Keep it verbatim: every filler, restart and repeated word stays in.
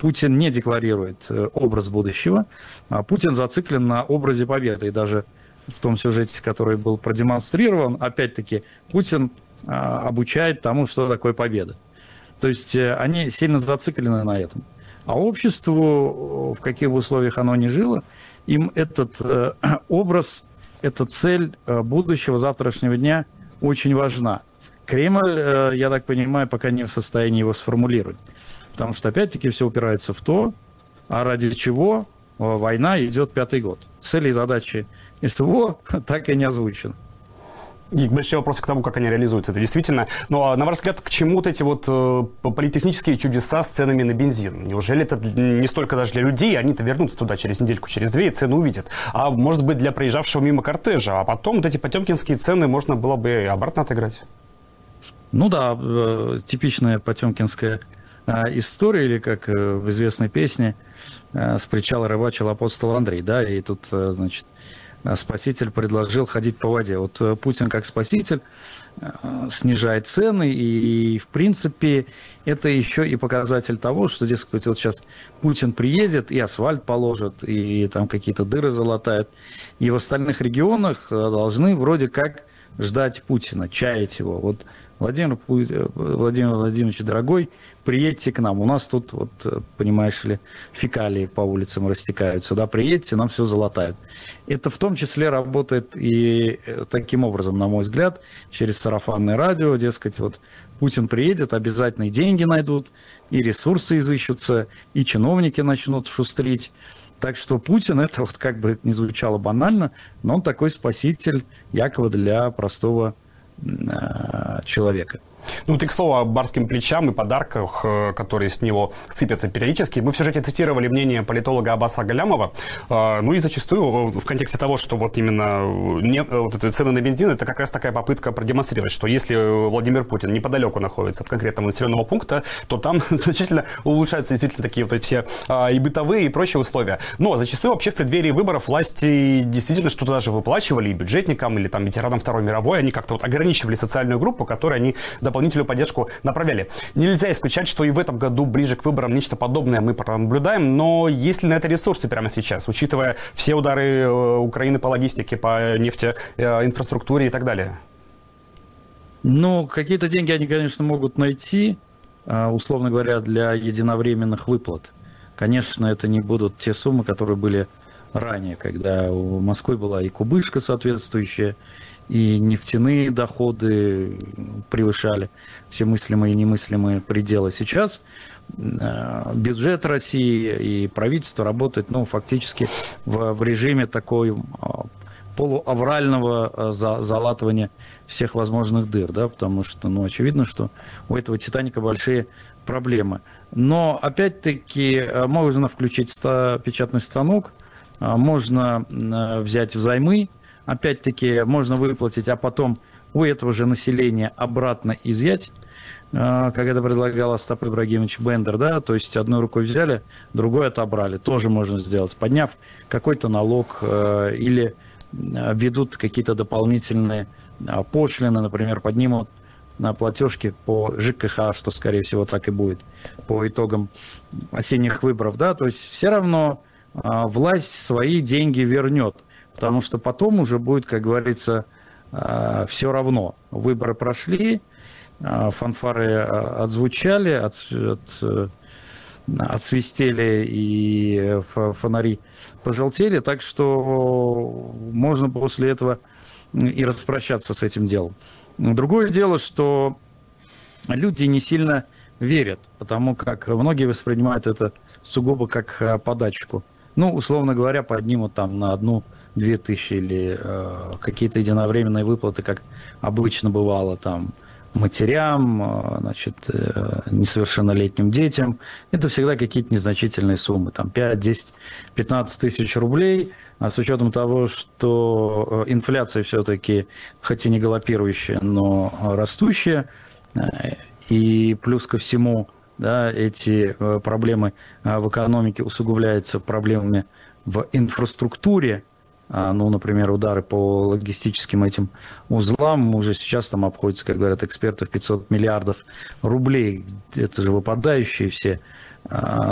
Путин не декларирует образ будущего, а Путин зациклен на образе победы. И даже в том сюжете, который был продемонстрирован, опять-таки, Путин обучает тому, что такое победа. То есть они сильно зациклены на этом. А обществу, в каких бы условиях оно ни жило, им этот э, образ, эта цель э, будущего, завтрашнего дня очень важна. Кремль, э, я так понимаю, пока не в состоянии его сформулировать. Потому что, опять-таки, все упирается в то, а ради чего э, война идет пятый год. Цели и задачи СВО так и не озвучены. И большие вопросы к тому, как они реализуются. Это действительно... Ну, а на ваш взгляд, к чему вот эти вот э, политехнические чудеса с ценами на бензин? Неужели это не столько даже для людей, они-то вернутся туда через недельку, через две, и цены увидят. А может быть, для проезжавшего мимо кортежа. А потом вот эти потемкинские цены можно было бы и обратно отыграть. Ну да, э, типичная потемкинская э, история, или как э, в известной песне э, «С причала рыбачил апостол Андрей», да, и тут, э, значит, спаситель предложил ходить по воде. Вот Путин как спаситель снижает цены, и, в принципе, это еще и показатель того, что, дескать, вот сейчас Путин приедет, и асфальт положит, и там какие-то дыры залатает, и в остальных регионах должны вроде как ждать Путина, чаять его. Вот Владимир, Владимир Владимирович, дорогой, приедьте к нам. У нас тут, вот, понимаешь ли, фекалии по улицам растекаются. Да, приедьте, нам все залатают. Это в том числе работает и таким образом, на мой взгляд, через сарафанное радио. Дескать, вот Путин приедет, обязательно и деньги найдут, и ресурсы изыщутся, и чиновники начнут шустрить. Так что Путин, это вот как бы не звучало банально, но он такой спаситель якобы для простого э, человека. Ну, вот и к слову о барским плечам и подарках, которые с него сыпятся периодически. Мы в сюжете цитировали мнение политолога Аббаса Галямова. Ну и зачастую в контексте того, что вот именно не, вот эти цены на бензин, это как раз такая попытка продемонстрировать, что если Владимир Путин неподалеку находится от конкретного населенного пункта, то там значительно улучшаются действительно такие вот все и бытовые, и прочие условия. Но зачастую вообще в преддверии выборов власти действительно что-то даже выплачивали и бюджетникам, или там ветеранам Второй мировой. Они как-то вот ограничивали социальную группу, которой они дополнительную поддержку направляли. Нельзя исключать, что и в этом году ближе к выборам нечто подобное мы наблюдаем, но есть ли на это ресурсы прямо сейчас, учитывая все удары Украины по логистике, по нефтеинфраструктуре и так далее? Ну, какие-то деньги они, конечно, могут найти, условно говоря, для единовременных выплат. Конечно, это не будут те суммы, которые были ранее, когда у Москвы была и кубышка соответствующая, и нефтяные доходы превышали все мыслимые и немыслимые пределы. Сейчас бюджет России и правительство работает, ну, фактически в, в режиме такой полуаврального залатывания всех возможных дыр, да, потому что, ну, очевидно, что у этого «Титаника» большие проблемы. Но, опять-таки, можно включить печатный станок, можно взять взаймы, опять-таки, можно выплатить, а потом у этого же населения обратно изъять, как это предлагал Остап Ибрагимович Бендер, да, то есть одной рукой взяли, другой отобрали, тоже можно сделать, подняв какой-то налог или введут какие-то дополнительные пошлины, например, поднимут платежки по ЖКХ, что, скорее всего, так и будет по итогам осенних выборов, да, то есть все равно власть свои деньги вернет. Потому что потом уже будет, как говорится, все равно. Выборы прошли, фанфары отзвучали, отсвистели и фонари пожелтели. Так что можно после этого и распрощаться с этим делом. Другое дело, что люди не сильно верят, потому как многие воспринимают это сугубо как подачку. Ну, условно говоря, поднимут там на одну две тысячи или э, какие-то единовременные выплаты, как обычно бывало, там, матерям, э, значит, э, несовершеннолетним детям. Это всегда какие-то незначительные суммы, там, пять, десять, пятнадцать тысяч рублей. А с учетом того, что инфляция все-таки, хоть и не галопирующая, но растущая, э, и плюс ко всему, да, эти э, проблемы э, в экономике усугубляются проблемами в инфраструктуре. Ну, например, удары по логистическим этим узлам уже сейчас там обходятся, как говорят эксперты, в пятьсот миллиардов рублей. Это же выпадающие все